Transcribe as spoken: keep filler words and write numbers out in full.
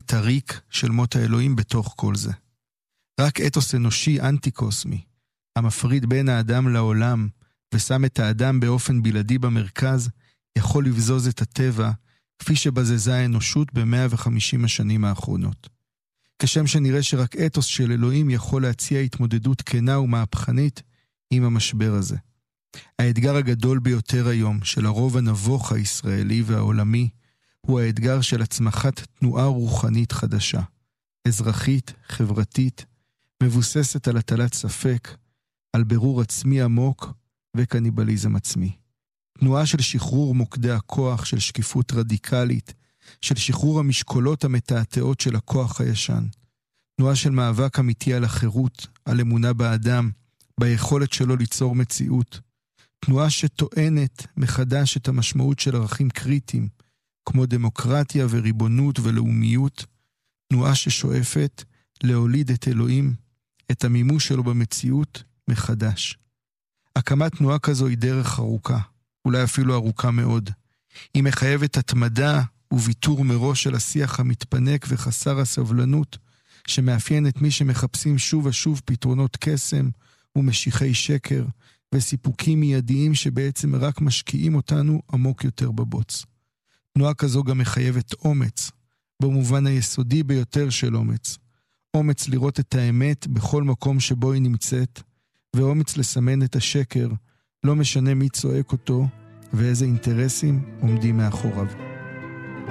את הריק של מות האלוהים בתוך כל זה. רק אתוס אנושי אנטי-קוסמי, המפריד בין האדם לעולם, ושם את האדם באופן בלעדי במרכז, יכול לבזוז את הטבע, כפי שבזזה האנושות ב-מאה וחמישים השנים האחרונות. כשם שנראה שרק אתוס של אלוהים יכול להציע התמודדות כנה ומהפכנית עם המשבר הזה. האתגר הגדול ביותר היום של הרוב הנבוך הישראלי והעולמי, הוא האתגר של הצמחת תנועה רוחנית חדשה, אזרחית, חברתית, מבוססת על הטלת ספק, על בירור עצמי עמוק וקניבליזם עצמי. תנועה של שחרור מוקדי הכוח, של שקיפות רדיקלית, של שחרור המשקולות המתעתעות של הכוח הישן. תנועה של מאבק אמיתי על החירות, על אמונה באדם, ביכולת שלו ליצור מציאות. תנועה שטוענת מחדש את המשמעות של ערכים קריטיים, כמו דמוקרטיה וריבונות ולאומיות. תנועה ששואפת להוליד את אלוהים, את המימוש שלו במציאות מחדש. הקמת תנועה כזו היא דרך ארוכה, אולי אפילו ארוכה מאוד. היא מחייבת התמדה וויתור מראש של השיח המתפנק וחסר הסבלנות, שמאפיין את מי שמחפשים שוב ושוב פתרונות קסם ומשיחי שקר, וסיפוקים מיידיים שבעצם רק משקיעים אותנו עמוק יותר בבוץ. תנועה כזו גם מחייבת אומץ, במובן היסודי ביותר של אומץ. אומץ לראות את האמת בכל מקום שבו היא נמצאת, ואומץ לסמן את השקר, לא משנה מי צועק אותו ואיזה אינטרסים עומדים מאחוריו.